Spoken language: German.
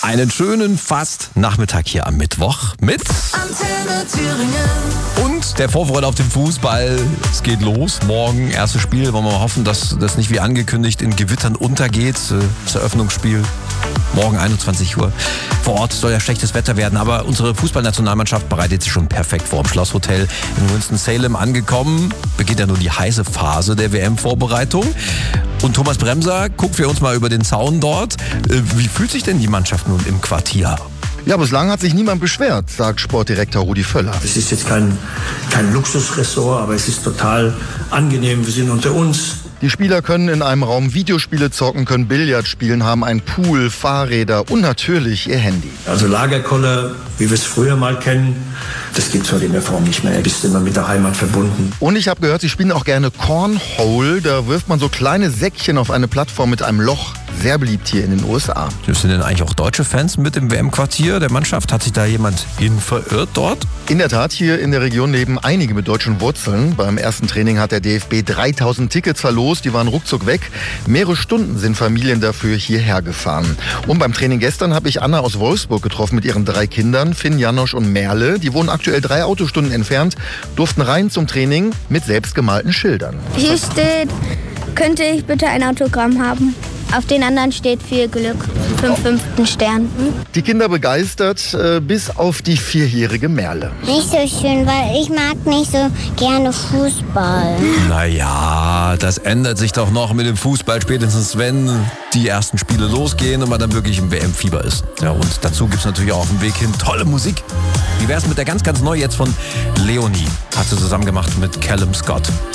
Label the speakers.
Speaker 1: Einen schönen Fastnachmittag hier am Mittwoch mit
Speaker 2: Antenne Thüringen.
Speaker 1: und der Vorfreude auf den Fußball. Es geht los. Morgen erstes Spiel. Wollen wir mal hoffen, dass das nicht wie angekündigt in Gewittern untergeht. Das Eröffnungsspiel morgen 21 Uhr. Vor Ort soll ja schlechtes Wetter werden, aber unsere Fußballnationalmannschaft bereitet sich schon perfekt vor. Im Schlosshotel in Winston-Salem angekommen. Beginnt ja nun die heiße Phase der WM-Vorbereitung. Und Thomas Bremser guckt für uns mal über den Zaun dort. Wie fühlt sich denn die Mannschaft nun im Quartier?
Speaker 3: Ja, bislang hat sich niemand beschwert, sagt Sportdirektor Rudi Völler.
Speaker 4: Es ist jetzt kein Luxusressort, aber es ist total angenehm. Wir sind unter uns.
Speaker 3: Die Spieler können in einem Raum Videospiele zocken, können Billard spielen, haben einen Pool, Fahrräder und natürlich ihr Handy.
Speaker 4: Also Lagerkoller, wie wir es früher mal kennen, das gibt es heute in der Form nicht mehr. Du bist immer mit der Heimat verbunden.
Speaker 3: Und ich habe gehört, sie spielen auch gerne Cornhole. Da wirft man so kleine Säckchen auf eine Plattform mit einem Loch. Sehr beliebt hier in den USA.
Speaker 1: Sind denn eigentlich auch deutsche Fans mit im WM-Quartier der Mannschaft? Hat sich da jemand hin verirrt dort?
Speaker 3: In der Tat, hier in der Region leben einige mit deutschen Wurzeln. Beim ersten Training hat der DFB 3000 Tickets verlost. Die waren ruckzuck weg. Mehrere Stunden sind Familien dafür hierher gefahren. Und beim Training gestern habe ich Anna aus Wolfsburg getroffen mit ihren 3 Kindern, Finn, Janosch und Merle. Die wohnen aktuell 3 Autostunden entfernt, durften rein zum Training mit selbstgemalten Schildern.
Speaker 5: Hier steht, könnte ich bitte ein Autogramm haben? Auf den anderen steht viel Glück für den 5. Stern.
Speaker 3: Die Kinder begeistert, bis auf die 4-jährige Merle.
Speaker 6: Nicht so schön, weil ich mag nicht so gerne Fußball.
Speaker 1: Naja, das ändert sich doch noch mit dem Fußball, spätestens wenn die ersten Spiele losgehen und man dann wirklich im WM-Fieber ist. Ja, und dazu gibt es natürlich auch auf dem Weg hin tolle Musik. Wie wär's mit der ganz neu jetzt von Leonie? Hat sie zusammen gemacht mit Callum Scott.